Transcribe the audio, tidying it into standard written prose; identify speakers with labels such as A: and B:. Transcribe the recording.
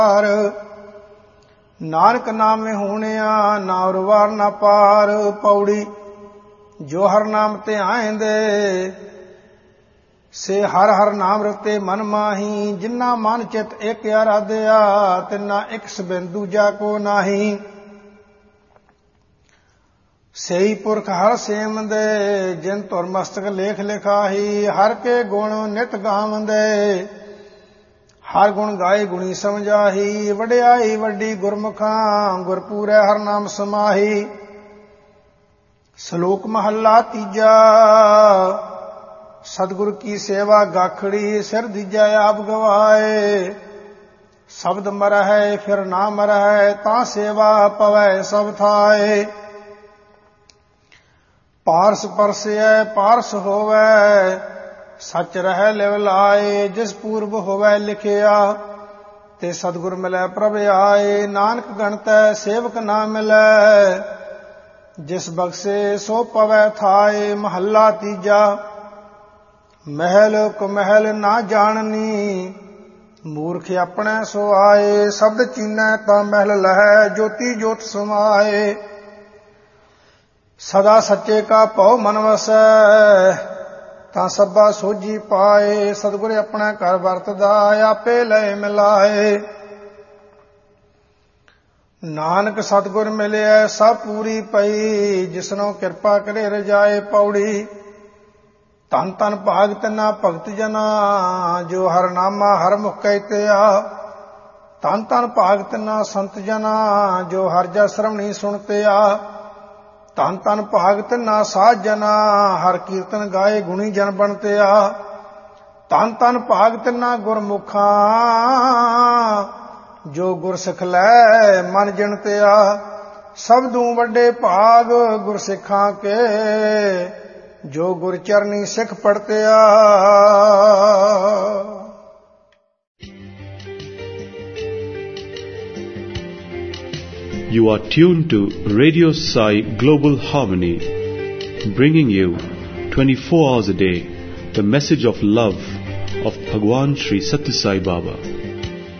A: ਨਾਨਕ ਨਾਮੇ ਹੋਣਿਆ ਨਾ ਉਰਵਾਰ ਨਾ ਪਾਰ। ਪੌੜੀ ਜੋ ਹਰ ਨਾਮ ਤੇ ਆਇਂਦੇ ਸੇ ਹਰ ਹਰ ਨਾਮ ਰਤੇ ਮਨ ਮਾਹੀ। ਜਿਨਾ ਮਨ ਚਿਤ ਇੱਕ ਆਰਾਧਿਆ ਤਿਨਾ ਇੱਕ ਸਬਿੰਦ ਦੂਜਾ ਕੋ ਨਾਹੀ। ਸਹੀ ਪੁਰਖ ਹਰ ਸੇਮਦੇ ਜਿਨ ਧੁਰ ਮਸਤਕ ਲੇਖ ਲਿਖਾਹੀ। ਹਰ ਕੇ ਗੁਣ ਨਿਤ ਗਾਵੰਦੇ ਹਰ ਗੁਣ ਗਾਏ ਗੁਣੀ ਸਮਝਾਹੀ। ਵਡਿਆਈ ਵੱਡੀ ਗੁਰਮੁਖਾਂ ਗੁਰਪੂਰੈ ਹਰ ਨਾਮ ਸਮਾਹੀ। ਸ਼ਲੋਕ ਮਹੱਲਾ ਤੀਜਾ। ਸਤਿਗੁਰ ਕੀ ਸੇਵਾ ਗਾਖੜੀ ਸਿਰ ਦੀਜੈ ਆਪ ਗਵਾਏ। ਸ਼ਬਦ ਮਰਹਿ ਫਿਰ ਨਾ ਮਰਹਿ ਤਾਂ ਸੇਵਾ ਪਵੈ ਸਭ ਥਾਏ। ਪਾਰਸ ਪਰਸੈ ਪਾਰਸ ਹੋਵੈ ਸੱਚ ਰਹਿ ਲਿਵ ਲਾਏ। ਜਿਸ ਪੂਰਬ ਹੋਵੈ ਲਿਖਿਆ ਤੇ ਸਤਿਗੁਰ ਮਿਲੈ ਪ੍ਰਭ ਆਏ। ਨਾਨਕ ਗਣਤੈ ਸੇਵਕ ਨਾ ਮਿਲੈ ਜਿਸ ਬਖਸ਼ੇ ਸੋ ਪਵੈ ਥਾਏ। ਮਹੱਲਾ ਤੀਜਾ। ਮਹਿਲ ਕੁਮਹਿਲ ਨਾ ਜਾਣਨੀ ਮੂਰਖ ਆਪਣੇ ਸੋ ਆਏ। ਸ਼ਬਦ ਚੀਨੈ ਤਾਂ ਮਹਿਲ ਲਹੈ ਜੋਤੀ ਜੋਤ ਸਮਾਏ। ਸਦਾ ਸੱਚੇ ਕਾ ਭਉ ਮਨ ਵਸੈ ਤਾਂ ਸਭਾ ਸੋਝੀ ਪਾਏ। ਸਤਿਗੁਰ ਆਪਣਾ ਘਰ ਵਰਤਦਾ ਆਪੇ ਲੈ ਮਿਲਾਏ। ਨਾਨਕ ਸਤਿਗੁਰ ਮਿਲਿਆ ਸਭ ਪੂਰੀ ਪਈ ਜਿਸਨੋਂ ਕਿਰਪਾ ਕਰੇ ਰਜਾਏ। ਪੌੜੀ ਧੰਨ ਧੰਨ ਭਾਗ ਤਿਨਾ ਭਗਤ ਜਨਾ ਜੋ ਹਰ ਨਾਮਾ ਹਰ ਮੁਖ ਕਹਿਤਿਆ। ਧੰਨ ਧੰਨ ਭਾਗ ਤਿਨਾ ਸੰਤ ਜਨਾ ਜੋ ਹਰ ਜਸ ਸ਼ਰਵਣੀ ਸੁਣਤਿਆ। ਧੰਨ ਧੰਨ ਭਾਗ ਤਿਨਾ ਸਾਧ ਜਨਾ ਹਰ ਕੀਰਤਨ ਗਾਏ ਗੁਣੀ ਜਨ ਬਣਤਿਆ। ਧੰਨ ਧੰਨ ਭਾਗ ਤਿਨਾ ਗੁਰਮੁਖਾਂ ਜੋ ਗੁਰ ਸਿੱਖ ਲੈ ਮਨ ਜਿਣਤਿਆ। ਸਬਦੂ ਵੱਡੇ ਭਾਗ ਗੁਰ ਸਿੱਖਾਂ ਕੇ ਜੋ ਗੁਰ ਚਰਨੀ ਸਿੱਖ ਪੜਤਿਆ।
B: You are tuned to Radio Sai Global Harmony, bringing you 24 hours a day the message of love of Bhagwan Sri Sathya Sai Baba.